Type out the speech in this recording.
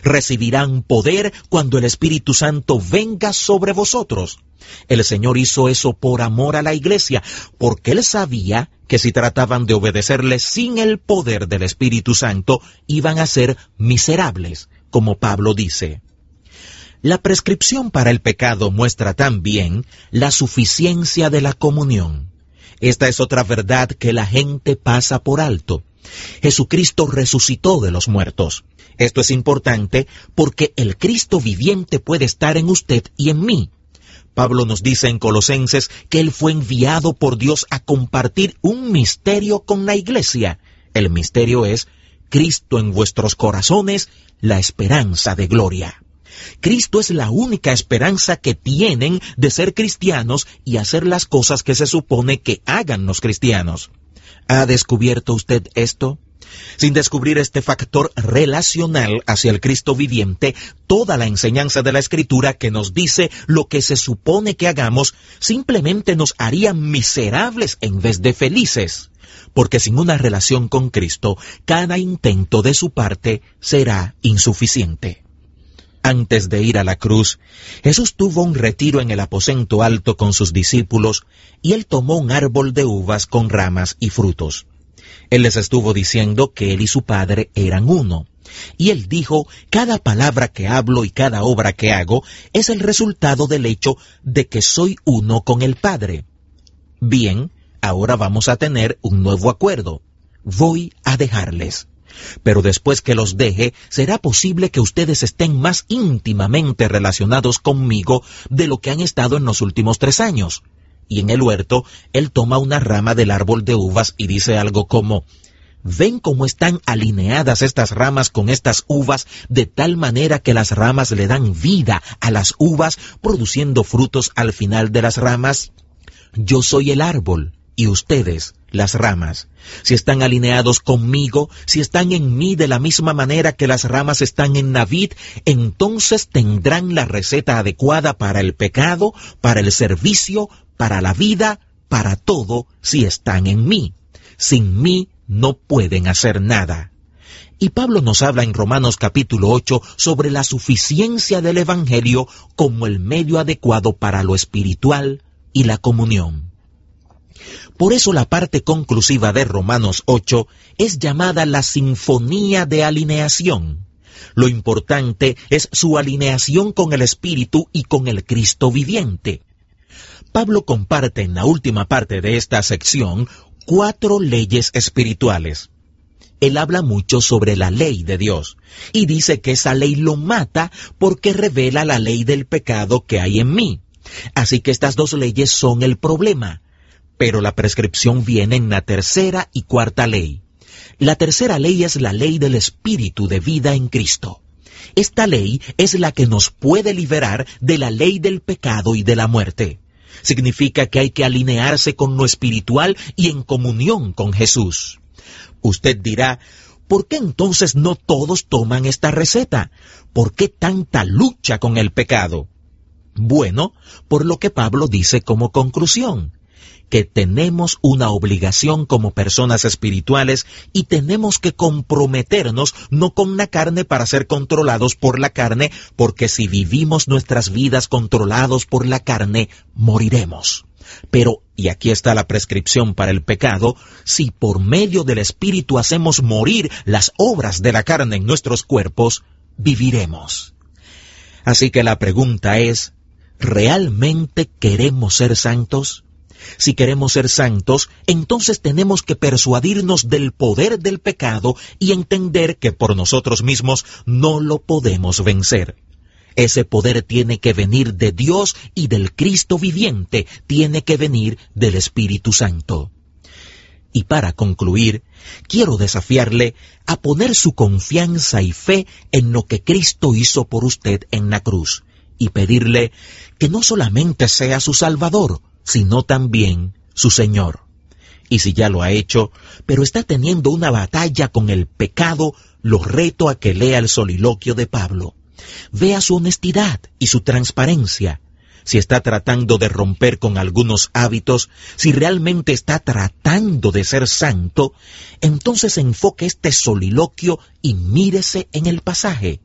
recibirán poder cuando el Espíritu Santo venga sobre vosotros. El Señor hizo eso por amor a la iglesia, porque Él sabía que si trataban de obedecerle sin el poder del Espíritu Santo, iban a ser miserables, como Pablo dice. La prescripción para el pecado muestra también la suficiencia de la comunión. Esta es otra verdad que la gente pasa por alto. Jesucristo resucitó de los muertos. Esto es importante porque el Cristo viviente puede estar en usted y en mí. Pablo nos dice en Colosenses que Él fue enviado por Dios a compartir un misterio con la iglesia. El misterio es Cristo en vuestros corazones, la esperanza de gloria. Cristo es la única esperanza que tienen de ser cristianos y hacer las cosas que se supone que hagan los cristianos. ¿Ha descubierto usted esto? Sin descubrir este factor relacional hacia el Cristo viviente, toda la enseñanza de la Escritura que nos dice lo que se supone que hagamos simplemente nos haría miserables en vez de felices. Porque sin una relación con Cristo, cada intento de su parte será insuficiente. Antes de ir a la cruz, Jesús tuvo un retiro en el aposento alto con sus discípulos y Él tomó un árbol de uvas con ramas y frutos. Él les estuvo diciendo que Él y su Padre eran uno. Y Él dijo, cada palabra que hablo y cada obra que hago es el resultado del hecho de que soy uno con el Padre. Bien, ahora vamos a tener un nuevo acuerdo. Voy a dejarles. Pero después que los deje, será posible que ustedes estén más íntimamente relacionados conmigo de lo que han estado en los últimos 3 años. Y en el huerto, Él toma una rama del árbol de uvas y dice algo como, ¿ven cómo están alineadas estas ramas con estas uvas de tal manera que las ramas le dan vida a las uvas, produciendo frutos al final de las ramas? Yo soy el árbol y ustedes las ramas. Si están alineados conmigo, si están en mí de la misma manera que las ramas están en la vid, entonces tendrán la receta adecuada para el pecado, para el servicio, para la vida, para todo, si están en mí. Sin mí no pueden hacer nada. Y Pablo nos habla en Romanos capítulo 8 sobre la suficiencia del Evangelio como el medio adecuado para lo espiritual y la comunión. Por eso la parte conclusiva de Romanos 8 es llamada la sinfonía de alineación. Lo importante es su alineación con el Espíritu y con el Cristo viviente. Pablo comparte en la última parte de esta sección 4 leyes espirituales. Él habla mucho sobre la ley de Dios y dice que esa ley lo mata porque revela la ley del pecado que hay en mí. Así que estas 2 leyes son el problema. Pero la prescripción viene en la tercera y cuarta ley. La tercera ley es la ley del Espíritu de vida en Cristo. Esta ley es la que nos puede liberar de la ley del pecado y de la muerte. Significa que hay que alinearse con lo espiritual y en comunión con Jesús. Usted dirá, ¿por qué entonces no todos toman esta receta? ¿Por qué tanta lucha con el pecado? Bueno, por lo que Pablo dice como conclusión, que tenemos una obligación como personas espirituales y tenemos que comprometernos no con la carne para ser controlados por la carne, porque si vivimos nuestras vidas controlados por la carne, moriremos. Pero, y aquí está la prescripción para el pecado, si por medio del Espíritu hacemos morir las obras de la carne en nuestros cuerpos, viviremos. Así que la pregunta es, ¿realmente queremos ser santos? Si queremos ser santos, entonces tenemos que persuadirnos del poder del pecado y entender que por nosotros mismos no lo podemos vencer. Ese poder tiene que venir de Dios y del Cristo viviente, tiene que venir del Espíritu Santo. Y para concluir, quiero desafiarle a poner su confianza y fe en lo que Cristo hizo por usted en la cruz y pedirle que no solamente sea su Salvador, sino también su Señor. Y si ya lo ha hecho, pero está teniendo una batalla con el pecado, lo reto a que lea el soliloquio de Pablo. Vea su honestidad y su transparencia. Si está tratando de romper con algunos hábitos, si realmente está tratando de ser santo, entonces enfoque este soliloquio y mírese en el pasaje.